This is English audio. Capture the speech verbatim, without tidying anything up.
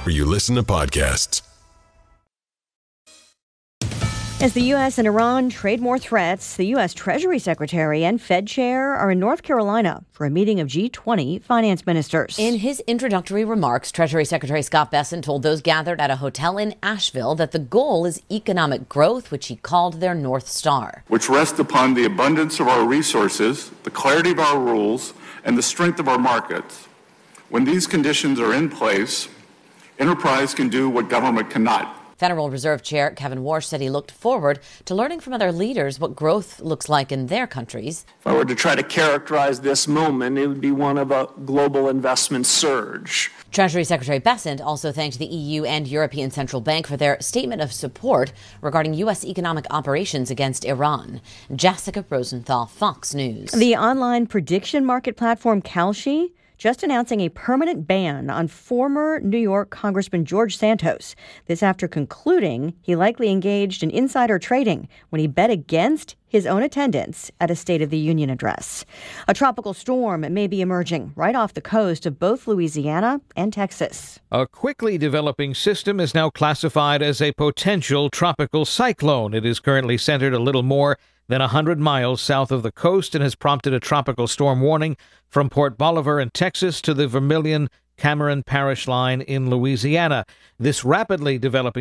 where you listen to podcasts. As the U S and Iran trade more threats, the U S Treasury Secretary and Fed Chair are in North Carolina for a meeting of G twenty finance ministers. In his introductory remarks, Treasury Secretary Scott Bessent told those gathered at a hotel in Asheville that the goal is economic growth, which he called their North Star. Which rests upon the abundance of our resources, the clarity of our rules, and the strength of our markets. When these conditions are in place, enterprise can do what government cannot. Federal Reserve Chair Kevin Warsh said he looked forward to learning from other leaders what growth looks like in their countries. If I were to try to characterize this moment, it would be one of a global investment surge. Treasury Secretary Bessent also thanked the E U and European Central Bank for their statement of support regarding U S economic operations against Iran. Jessica Rosenthal, Fox News. The online prediction market platform Kalshi just announcing a permanent ban on former New York Congressman George Santos. This after concluding he likely engaged in insider trading when he bet against his own attendance at a State of the Union address. A tropical storm may be emerging right off the coast of both Louisiana and Texas. A quickly developing system is now classified as a potential tropical cyclone. It is currently centered a little more than one hundred miles south of the coast and has prompted a tropical storm warning from Port Bolivar in Texas to the Vermilion Cameron Parish line in Louisiana. This rapidly developing